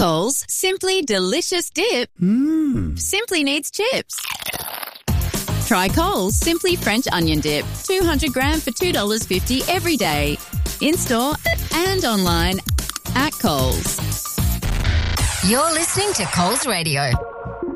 Coles, simply delicious dip. Simply needs chips. Try Coles Simply French Onion Dip. 200 gram for $2.50 every day. In-store and online at Coles. You're listening to Coles Radio.